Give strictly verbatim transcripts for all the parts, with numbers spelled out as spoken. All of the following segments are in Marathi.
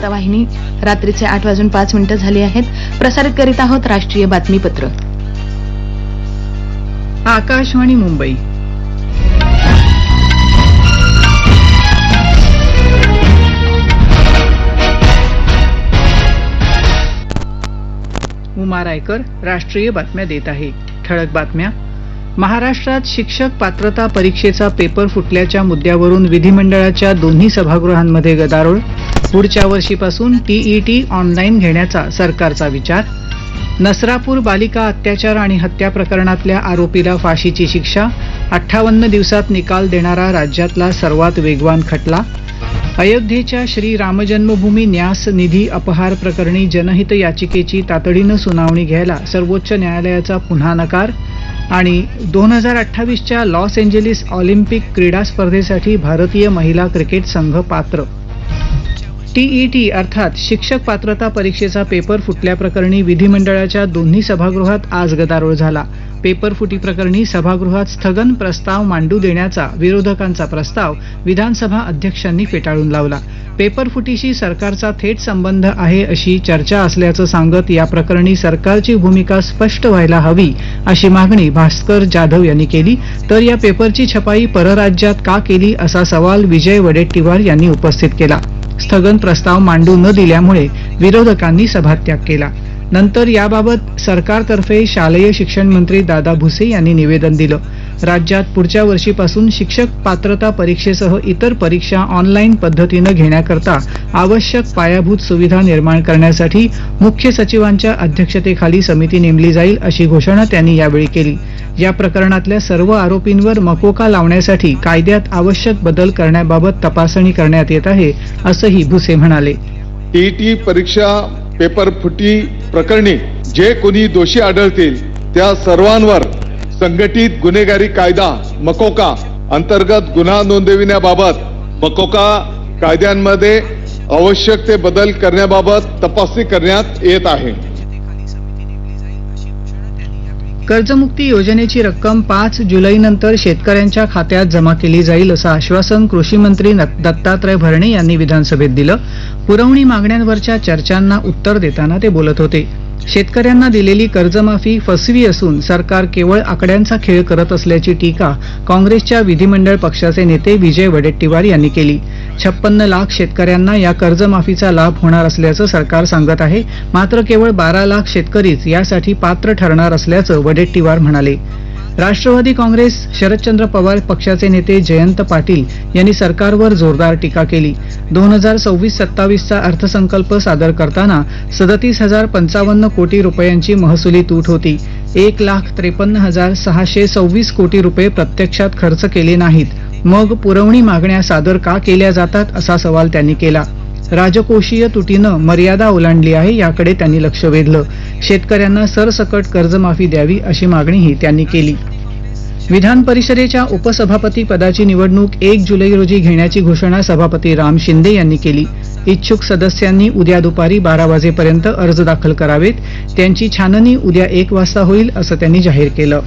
वार्तावाहिनी रात्रीचे आठ वाजून पाच मिनिटं झाली आहेत. प्रसारित करीत आहोत राष्ट्रीय बातमीपत्र. आकाशवाणी मुंबई. उमा रायकर राष्ट्रीय बातम्या देत आहे. ठळक बातम्या. महाराष्ट्रात शिक्षक पात्रता परीक्षेचा पेपर फुटल्याच्या मुद्द्यावरून विधिमंडळाच्या दोन्ही सभागृहांमध्ये गदारोळ. पुढच्या वर्षीपासून टीईटी ऑनलाईन घेण्याचा सरकारचा विचार. नसरापूर बालिका अत्याचार आणि हत्या प्रकरणातल्या आरोपीला फाशीची शिक्षा. अठ्ठावन्न दिवसात निकाल देणारा राज्यातला सर्वात वेगवान खटला. अयोध्येच्या श्री रामजन्मभूमी न्यास निधी अपहार प्रकरणी जनहित याचिकेची तातडीनं सुनावणी घ्यायला सर्वोच्च न्यायालयाचा पुन्हा नकार. आणि दोन हजार अठ्ठावीसच्या लॉस एंजेलिस ऑलिम्पिक क्रीडा स्पर्धेसाठी भारतीय महिला क्रिकेट संघ पात्र. टीईटी अर्थात शिक्षक पात्रता परीक्षेचा पेपर फुटल्याप्रकरणी विधिमंडळाच्या दोन्ही सभागृहात आज गदारोळ झाला. पेपर फुटी प्रकरणी सभागृहात स्थगन प्रस्ताव मांडू देण्याचा विरोधकांचा प्रस्ताव विधानसभा अध्यक्षांनी फेटाळून लावला. पेपर फुटीशी सरकारचा थेट संबंध आहे अशी चर्चा असल्याचं सांगत या प्रकरणी सरकारची भूमिका स्पष्ट व्हायला हवी अशी मागणी भास्कर जाधव यांनी केली. तर या पेपरची छपाई परराज्यात का केली असा सवाल विजय वडेट्टीवार यांनी उपस्थित केला. स्थगन प्रस्ताव मांडू न दिल्यामुळे विरोधकांनी सभात्याग केला. नंतर याबाबत सरकारतर्फे शालेय शिक्षण मंत्री दादा भुसे यांनी निवेदन दिलं. राज्यात पुढच्या वर्षीपासून शिक्षक पात्रता परीक्षेसह इतर परीक्षा ऑनलाईन पद्धतीनं घेण्याकरता आवश्यक पायाभूत सुविधा निर्माण करण्यासाठी मुख्य सचिवांच्या अध्यक्षतेखाली समिती नेमली जाईल अशी घोषणा त्यांनी यावेळी केली. या प्रकरणातल्या सर्व आरोपींवर मकोका लावण्यासाठी कायद्यात आवश्यक बदल करण्याबाबत तपासणी करण्यात येत आहे असंही भुसे म्हणाले. टीईटी परीक्षा पेपर फुटी प्रकरणी जे कोणी दोषी आढळतील त्या सर्वांवर संघटित गुन्हेगारी कायदा मकोका अंतर्गत गुन्हा नोंदविण्याबाबत मकोका कायद्यांमध्ये आवश्यक ते बदल करण्याबाबत तपासणी करण्यात येत आहे. कर्जमुक्ती योजनेची रक्कम पाच जुलैनंतर शेतकऱ्यांच्या खात्यात जमा केली जाईल असं आश्वासन कृषी मंत्री दत्तात्रय भरणे यांनी विधानसभेत दिलं. पुरवणी मागण्यांवरच्या चर्चांना उत्तर देताना ते बोलत होते. शेतकऱ्यांना दिलेली कर्जमाफी फसवी असून सरकार केवळ आकड्यांचा खेळ करत असल्याची टीका काँग्रेसच्या विधिमंडळ पक्षाचे नेते विजय वडेट्टीवार यांनी केली. छप्पन्न लाख शेतकऱ्यांना या कर्जमाफीचा लाभ होणार असल्याचं सरकार सांगत आहे. मात्र केवळ बारा लाख शेतकरीच यासाठी पात्र ठरणार असल्याचं वडेट्टीवार म्हणाले. राष्ट्रवादी काँग्रेस शरदचंद्र पवार पक्षाचे नेते जयंत पाटील यांनी सरकारवर जोरदार टीका केली. दोन हजार सव्वीस सत्तावीसचा अर्थसंकल्प सादर करताना सदतीस हजार पंचावन्न कोटी रुपयांची महसुली तूट होती. एक लाख त्रेपन्न हजार सहाशे सव्वीस कोटी रुपये प्रत्यक्षात खर्च केले नाहीत. मग पुरवणी मागण्या सादर का केल्या जातात असा सवाल त्यांनी केला. राजकोषीय तुटीनं मर्यादा ओलांडली आहे याकडे त्यांनी लक्ष वेधलं. शेतकऱ्यांना सरसकट कर्जमाफी द्यावी अशी मागणीही त्यांनी केली. विधान परिषदेच्या उपसभापती पदाची निवडणूक एक जुलै रोजी घेण्याची घोषणा सभापती राम शिंदे यांनी केली. इच्छुक सदस्यांनी उद्या दुपारी बारा वाजेपर्यंत अर्ज दाखल करावेत. त्यांची छाननी उद्या एक वाजता होईल असं त्यांनी जाहीर केलं.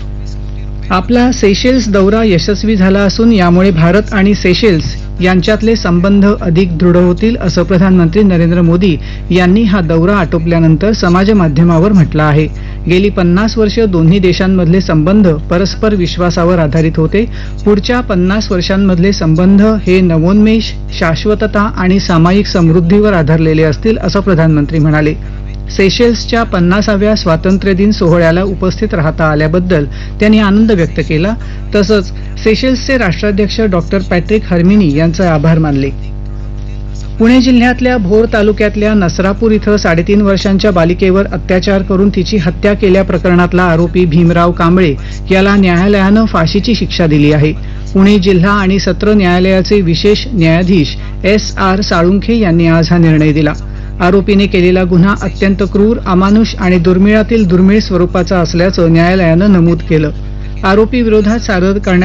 आपला सेशेल्स दौरा यशस्वी झाला असून यामुळे भारत आणि सेशेल्स यांच्यातले संबंध अधिक दृढ होतील असं प्रधानमंत्री नरेंद्र मोदी यांनी हा दौरा आटोपल्यानंतर समाजमाध्यमावर म्हटलं आहे. गेली पन्नास वर्ष दोन्ही देशांमधले संबंध परस्पर विश्वासावर आधारित होते. पुढच्या पन्नास वर्षांमधले संबंध हे नवोन्मेष, शाश्वतता आणि सामायिक समृद्धीवर आधारलेले असतील असं प्रधानमंत्री म्हणाले. सेशेल्सच्या पन्नासाव्या स्वातंत्र्य दिन सोहळ्याला उपस्थित राहता आल्याबद्दल त्यांनी आनंद व्यक्त केला. तसंच सेशेल्सचे राष्ट्राध्यक्ष डॉक्टर पॅट्रिक हर्मिनी यांचे आभार मानले. पुणे जिल्ह्यातल्या भोर तालुक्यातल्या नसरापूर इथं साडेतीन वर्षांच्या बालिकेवर अत्याचार करून तिची हत्या केल्या प्रकरणातला आरोपी भीमराव कांबळे याला न्यायालयानं फाशीची शिक्षा दिली आहे. पुणे जिल्हा आणि सत्र न्यायालयाचे विशेष न्यायाधीश एस आर साळुंखे यांनी आज हा निर्णय दिला. आरोपीने केलेला गुन्हा अत्यंत क्रूर, अमानुष आणि दुर्मिळातील दुर्मिळ स्वरूपाचा असल्याचं न्यायालयानं नमूद केलं. आरोपी विरोधात सादर करण्यात